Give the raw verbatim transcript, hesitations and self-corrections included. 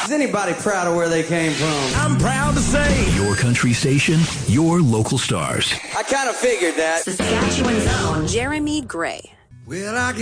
Is anybody proud of where they came from? I'm proud to say. Your country station, your local stars. I kind of figured that. Saskatchewan's own Jeremy Gray. Well, I